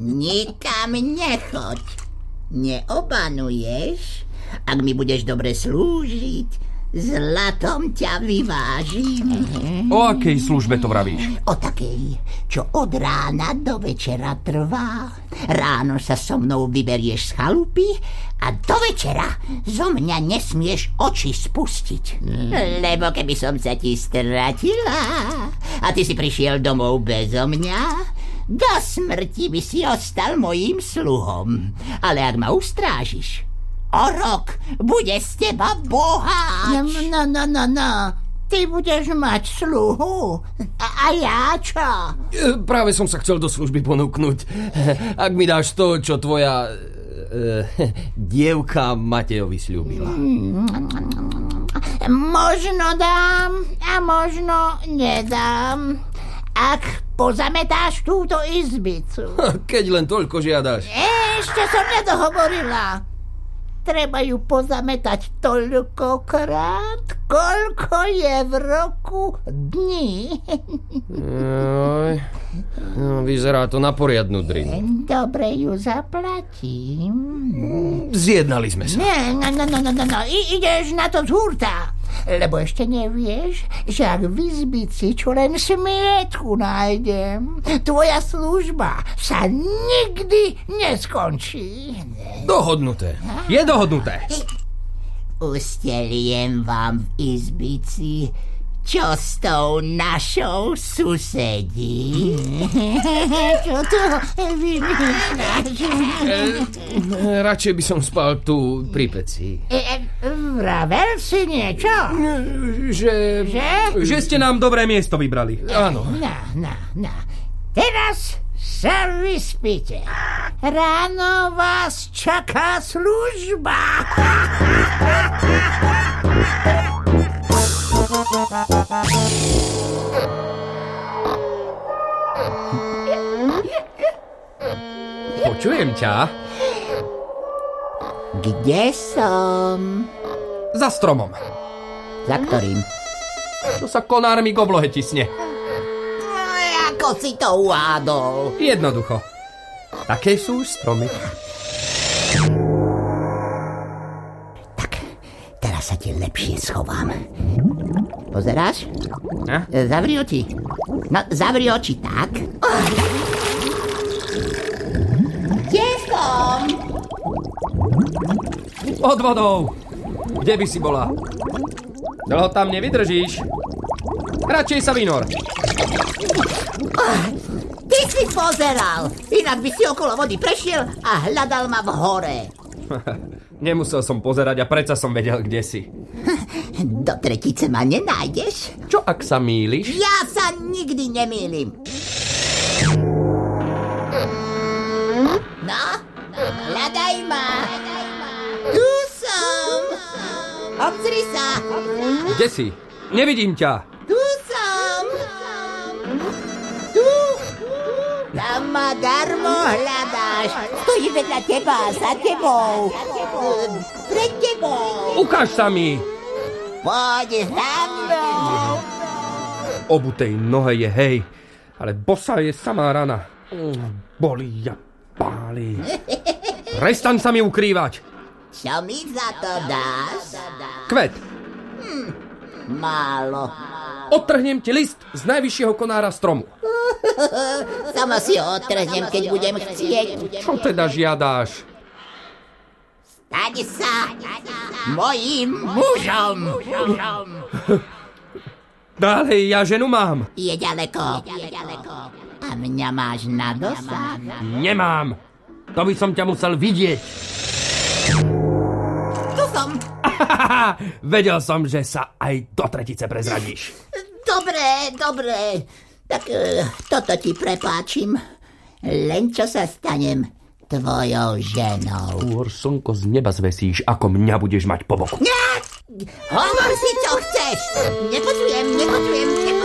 Nikam nechoď. Neobanuješ? Ak mi budeš dobre slúžiť, zlatom ťa vyvážim. O akej službe to vravíš? O takej, čo od rána do večera trvá. Ráno sa so mnou vyberieš z chalupy a do večera zo mňa nesmieš oči spustiť. Lebo keby som sa ti stratila a ty si prišiel domov bezo mňa, do smrti by si ostal mojím sluhom. Ale ak ma ustrážiš, o rok bude z teba boháč. No. Ty budeš mať sluhu. A ja čo? Práve som sa chcel do služby ponúknuť. Ak mi dáš to, čo tvoja dievka Matejovi sľúbila. Možno dám a možno nedám. Ak pozametáš túto izbicu. Keď len toľko žiadaš. Ešte som nedohovorila. Treba ju pozametať toľkokrát, koľko je v roku dní. No, vyzerá to na poriadnu drinu. Dobre ju zaplatím. Zjednali sme sa. No. Ideš na to z hurta. Lebo ešte nevieš, že ak v izbici čo len smietku nájdem, tvoja služba sa nikdy neskončí. Dohodnuté. Je dohodnuté. Usteliem vám v izbici, čo s tou našou susedí. Čo to vymýšľaš? Radšej by som spal tu pri peci. Vravel si niečo? Že ste nám dobré miesto vybrali. Áno. No. Teraz sa vyspíte. Ráno vás čaká služba. Počujem ťa. Kde som? Za stromom. Za ktorým? Čo sa konármi k oblohe tisne. Ako si to uhádol? Jednoducho. Také sú už stromy. Tak, teraz sa ti lepšie schovám. Pozeráš? Zavri oči. No, zavri oči, tak. Kde som? Pod vodou. Kde by si bola? Dlho tam nevydržíš. Radšej sa vynor. Ty si pozeral. Inak by si okolo vody prešiel a hľadal ma v hore. Nemusel som pozerať a predsa som vedel, kde si. Do tretice ma nenájdeš? Čo ak sa mýliš? Ja sa nikdy nemýlim. No, hľadaj ma. Tu som. Obzri sa. Kde si? Nevidím ťa. Tu som. Tu. Tam ma darmo hľadáš. Stojí vedľa teba, za tebou. Pred tebou. Ukáž sa mi. Poď za mnou. Obutej nohe je hej, ale bosá je samá rana. Bolí a páli. Prestaň sa mi ukrývať. Čo mi za to dáš? Kvet. Málo. Odtrhnem ti list z najvyššieho konára stromu. Sama si ho odtrhnem, keď budem chcieť. Čo teda žiadáš? Staň sa mojím mužom. Ďalej, ja ženu mám. Je ďaleko. A mňa máš na dosah. Nemám. To by som ťa musel vidieť. Tu som. Vedel som, že sa aj do tretice prezradíš. Dobre. Tak toto ti prepáčim. Len čo sa stanem tvojou ženou. Skôr slnko z neba zvesíš, ako mňa budeš mať po boku. Hovor si, čo chceš. Nepočujem.